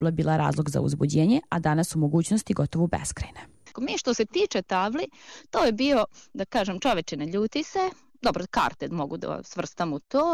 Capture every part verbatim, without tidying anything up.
je bila razlog za uzbuđenje, a danas su mogućnosti gotovo beskrajne. Mi što se tiče tabli, to je bio, da kažem, čoveče ne ljuti se, dobro, karte mogu da svrstam u to,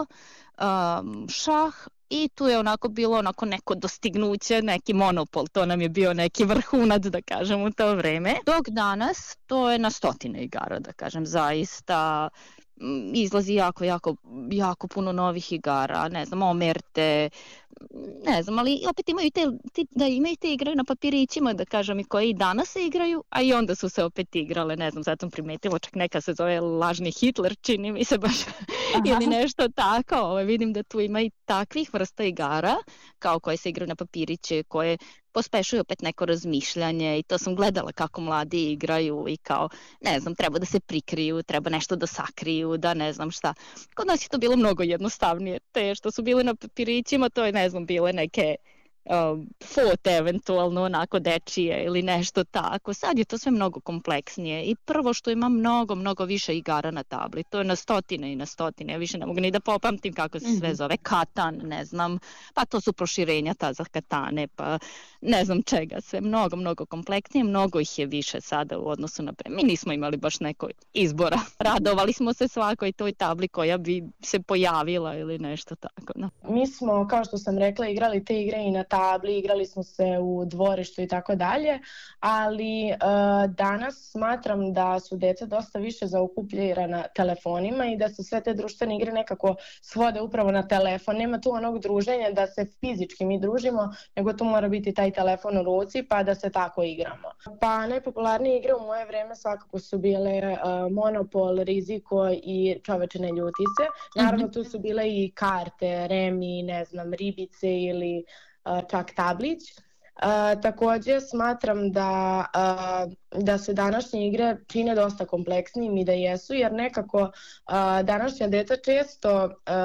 um, šah, i tu je onako bilo onako neko dostignuće, neki monopol, to nam je bio neki vrhunac, da kažem, u to vreme. Dok danas to je na stotine igara, da kažem, zaista izlazi jako, jako, jako puno novih igara, ne znam, omerte, ne znam, ali opet imaju te, da imaju te igre na papirićima, da kažem, i koje i danas se igraju, a i onda su se opet igrale, ne znam, zato sam primetila, čak neka se zove Lažni Hitler, čini mi se baš, ili nešto tako. Ovo, vidim da tu ima i takvih vrsta igara, kao koje se igraju na papiriće, koje pospešuju opet neko razmišljanje, i to sam gledala kako mladi igraju i kao, ne znam, treba da se prikriju, treba nešto da sakriju, da ne znam šta. Kod nas je to bilo mnogo jednostavnije. Te što su bile na papirićima, to je, ne znam, bile neke um, fote eventualno onako dečije ili nešto tako. Sad je to sve mnogo kompleksnije i prvo što ima mnogo, mnogo više igara na tabli. To je na stotine i na stotine. Ja više ne mogu ni da popamtim kako se sve zove. Katan, ne znam, pa to su proširenja ta za katane, pa ne znam čega sve. Mnogo, mnogo kompleksnije, mnogo ih je više sada u odnosu na pre. Mi nismo imali baš neko izbora. Radovali smo se svakoj toj tabli koja bi se pojavila ili nešto tako. No. Mi smo, kao što sam rekla, igrali te igre i na tabli, igrali smo se u dvorištu i tako dalje, ali uh, danas smatram da su deca dosta više zaokupljena telefonima i da se sve te društvene igre nekako svode upravo na telefon. Nema tu onog druženja da se fizički mi družimo, nego tu mora biti taj telefon u ruci pa da se tako igramo. Pa najpopularnije igre u moje vreme svakako su bile uh, Monopol, Riziko i Čoveče ne ljuti se. Naravno tu su bile i karte, remi, ne znam, ribice ili čak tablić. Uh, također smatram da, uh, da se današnje igre čine dosta kompleksnijim i da jesu, jer nekako uh, današnja deca često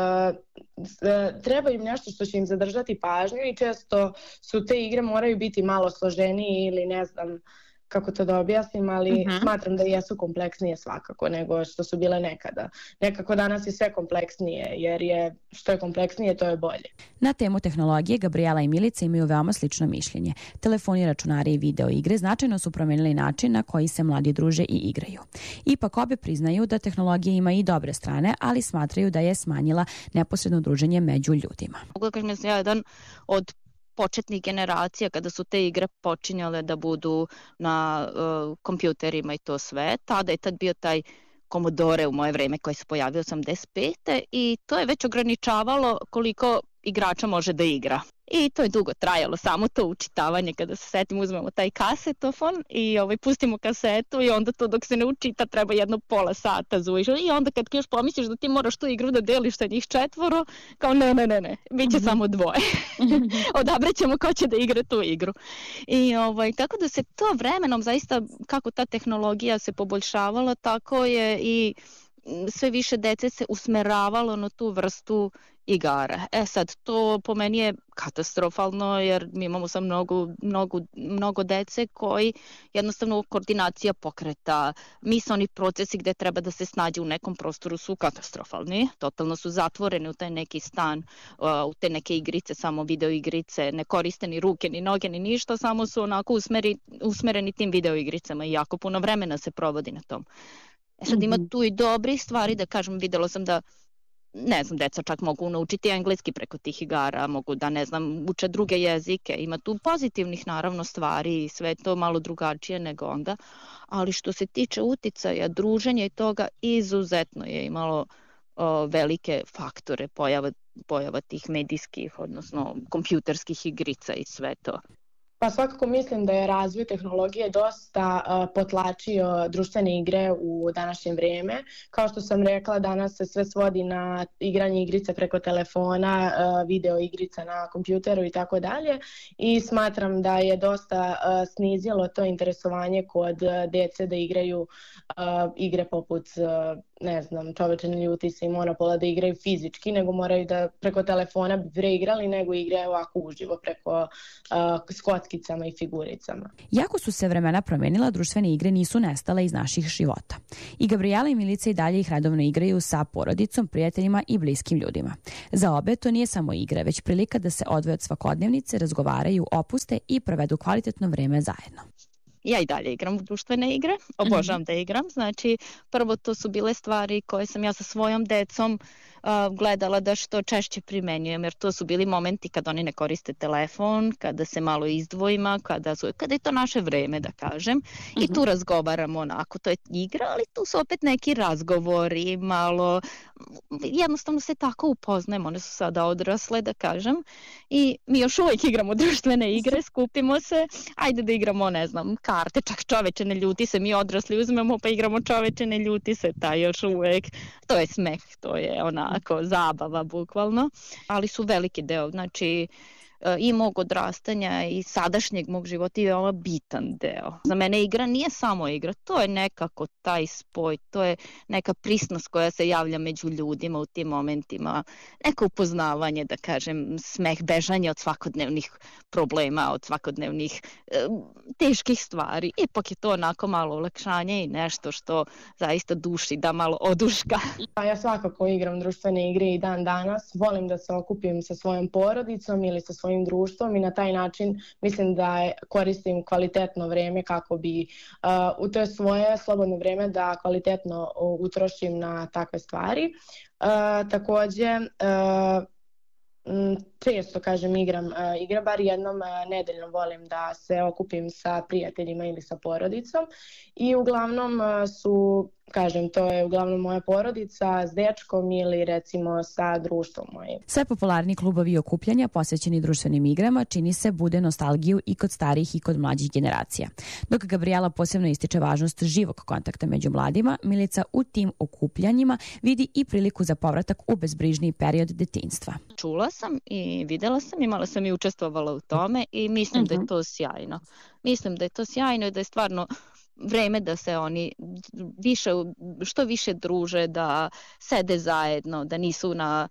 uh, treba im nešto što će im zadržati pažnju i često su te igre moraju biti malo složenije ili ne znam kako to da objasnim, ali uh-huh. smatram da jesu kompleksnije svakako nego što su bile nekada. Nekako danas je sve kompleksnije, jer je što je kompleksnije, to je bolje. Na temu tehnologije Gabriela i Milica imaju veoma slično mišljenje. Telefoni, računari i video igre značajno su promenili način na koji se mladi druže i igraju. Ipak obe priznaju da tehnologija ima i dobre strane, ali smatraju da je smanjila neposredno druženje među ljudima. Mogu da kažem da sam ja jedan od početnih generacija kada su te igre počinjale da budu na uh, kompjuterima i to sve. Tada je tad bio taj Commodore u moje vreme koji se pojavio osamdeset pete i to je već ograničavalo koliko igrača može da igra. I to je dugo trajalo, samo to učitavanje, kada se setim uzmemo taj kasetofon i ovaj, pustimo kasetu i onda to dok se ne učita treba jedno pola sata zuišlo i onda kad još pomisliš da ti moraš tu igru da deliš sa njih četvoro, kao ne, ne, ne, ne, bit će mm-hmm. samo dvoje. Odabrat ćemo ko će da igra tu igru. I ovaj, tako da se to vremenom zaista, kako ta tehnologija se poboljšavala, tako je i sve više dece se usmeravalo na tu vrstu igara. E sad, to po meni je katastrofalno jer mi imamo sam mnogo, mnogo, mnogo dece koji jednostavno koordinacija pokreta, misaoni procesi gde treba da se snađe u nekom prostoru su katastrofalni. Totalno su zatvoreni u taj neki stan, u te neke igrice, samo video igrice, ne koriste ni ruke, ni noge, ni ništa, samo su onako usmeri, usmereni tim video igricama i jako puno vremena se provodi na tom. E sad ima tu i dobri stvari, da kažem, videla sam da, ne znam, deca čak mogu naučiti engleski preko tih igara, mogu da, ne znam, uče druge jezike, ima tu pozitivnih naravno stvari i sve to malo drugačije nego onda, ali što se tiče uticaja, druženja i toga, izuzetno je imalo o, velike faktore pojava, pojava tih medijskih, odnosno kompjuterskih igrica i sve to. Pa svakako mislim da je razvoj tehnologije dosta uh, potlačio društvene igre u današnje vrijeme. Kao što sam rekla, danas se sve svodi na igranje igrice preko telefona, uh, video igrica na kompjuteru i tako dalje. I smatram da je dosta uh, snizilo to interesovanje kod uh, djece da igraju uh, igre poput uh, ne znam, Čoveče ne ljuti se i Monopola da igraju fizički, nego moraju da preko telefona bi preigrali, nego igraju ovako uživo preko uh, skotke kockicama i figuricama. Jako su se vremena promenila, društvene igre nisu nestale iz naših života. I Gabriela i Milica i dalje ih redovno igraju sa porodicom, prijateljima i bliskim ljudima. Za obe to nije samo igra, već prilika da se odvoje od svakodnevnice, razgovaraju, opuste i provedu kvalitetno vreme zajedno. Ja i dalje igram društvene igre, obožavam mm-hmm. da igram. Znači, prvo to su bile stvari koje sam ja sa svojom decom uh, gledala da što češće primenjujem, jer to su bili momenti kad oni ne koriste telefon, kada se malo izdvojima, kada, su, kada je to naše vreme, da kažem. Mm-hmm. I tu razgovaramo onako, to je igra, ali tu su opet neki razgovori, malo, jednostavno se tako upoznajemo, one su sada odrasle, da kažem. I mi još uvijek igramo društvene igre, skupimo se, ajde da igramo, ne znam, karte, čak čoveče ne ljuti se, mi odrasli uzmemo pa igramo čoveče ne ljuti se, taj još uvek, to je smeh, to je onako zabava bukvalno, ali su veliki deo, znači i mog odrastanja i sadašnjeg mog života je veoma bitan deo. Za mene igra nije samo igra, to je nekako taj spoj, to je neka prisnost koja se javlja među ljudima u tim momentima, neko upoznavanje, da kažem, smeh, bežanje od svakodnevnih problema, od svakodnevnih e, teških stvari. Ipak je to onako malo olakšanje i nešto što zaista duši da malo oduška. Ja svakako igram društvene igre i dan danas, volim da se okupim sa svojom porodicom ili sa svojim društvom i na taj način mislim da koristim kvalitetno vreme kako bi uh, u to svoje slobodno vreme da kvalitetno utrošim na takve stvari. Uh, takođe, uh, često kažem igram uh, igra, bar jednom uh, nedeljno volim da se okupim sa prijateljima ili sa porodicom i uglavnom uh, su, kažem, to je uglavnom moja porodica s dečkom ili recimo sa društvom mojim. Sve popularni klubovi i okupljanja posvećeni društvenim igrama čini se bude nostalgiju i kod starijih i kod mlađih generacija. Dok Gabriela posebno ističe važnost živog kontakta među mladima, Milica u tim okupljanjima vidi i priliku za povratak u bezbrižniji period detinjstva. Čula sam i videla sam, imala sam i učestvovala u tome i mislim uh-huh. da je to sjajno. Mislim da je to sjajno i da je stvarno vreme da se oni više, što više druže, da sede zajedno, da nisu na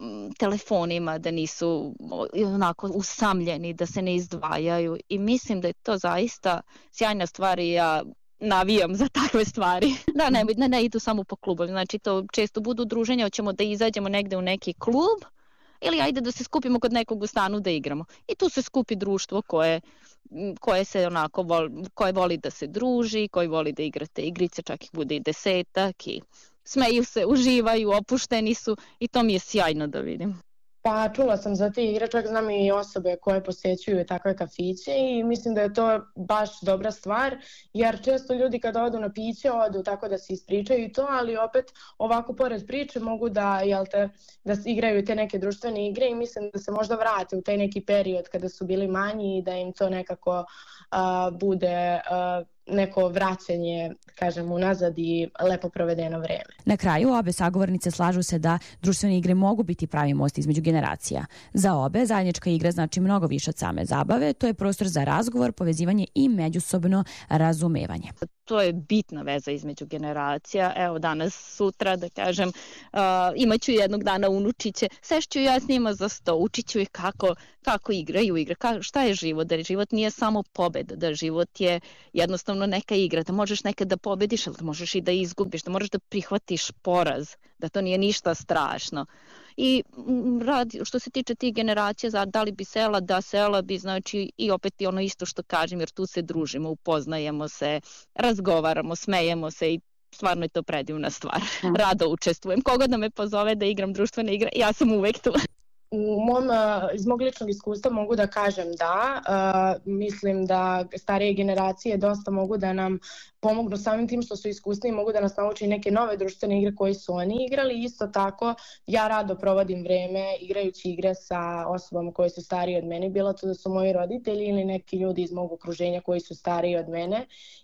telefonima, da nisu onako usamljeni, da se ne izdvajaju i mislim da je to zaista sjajna stvar i ja navijam za takve stvari. Da, ne, ne, ne idu samo po klubovima, znači to često budu druženja, hoćemo da izađemo negde u neki klub ili ajde da se skupimo kod nekog u stanu da igramo. I tu se skupi društvo koje koje se onako voli, koje voli da se druži, koji voli da igrate igrice, čak ih bude i desetak i smeju se, uživaju, opušteni su i to mi je sjajno da vidim. Pa čula sam za te igre, čak znam i osobe koje posjećuju takve kafiće i mislim da je to baš dobra stvar, jer često ljudi kada odu na piće odu tako da se ispričaju i to, ali opet ovako pored priče mogu da, jel te, da igraju te neke društvene igre i mislim da se možda vrate u taj neki period kada su bili manji i da im to nekako uh, bude uh, neko vraćanje, kažem, unazad i lepo provedeno vreme. Na kraju, obe sagovornice slažu se da društvene igre mogu biti pravi most između generacija. Za obe, zajednička igra znači mnogo više od same zabave, to je prostor za razgovor, povezivanje i međusobno razumevanje. To je bitna veza između generacija. Evo danas, sutra, da kažem, uh, imaću jednog dana unučiće, sešću ja s njima za sto, učiću ih kako, kako igraju igre, ka, šta je život, da život nije samo pobeda, da život je jednostavno neka igra, da možeš nekad da pobediš, ali da možeš i da izgubiš, da možeš da prihvatiš poraz, da to nije ništa strašno. I radi, što se tiče tih generacija, da li bi sela, da sela bi, znači i opet i ono isto što kažem, jer tu se družimo, upoznajemo se, razgovaramo, smejemo se i stvarno je to predivna stvar. Rado učestvujem. Koga da me pozove da igram društvene igre, ja sam uvek tu. U mom, iz mog ličnog iskustva mogu da kažem da, uh, mislim da starije generacije dosta mogu da nam pomognu samim tim što su iskusni i mogu da nas nauči neke nove društvene igre koje su oni igrali. Isto tako, ja rado provodim vreme igrajući igre sa osobama koje su starije od mene, bilo to da su moji roditelji ili neki ljudi iz mog okruženja koji su stariji od mene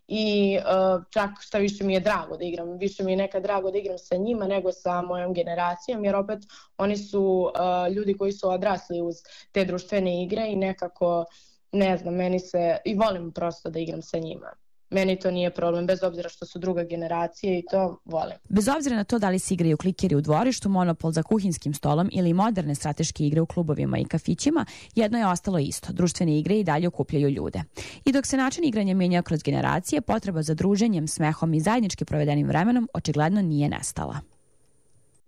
i uh, čak šta više mi je drago da igram, više mi je nekad drago da igram sa njima nego sa mojom generacijom, jer opet oni su uh, ljudi koji su odrasli uz te društvene igre i nekako, ne znam, meni se, i volim prosto da igram sa njima. meni to nije problem, bez obzira što su druga generacija i to volim. Bez obzira na to da li se igraju klikeri u dvorištu, monopol za kuhinskim stolom ili moderne strateške igre u klubovima i kafićima, jedno je ostalo isto. Društvene igre i dalje okupljaju ljude. I dok se način igranja menja kroz generacije, potreba za druženjem, smehom i zajednički provedenim vremenom očigledno nije nestala.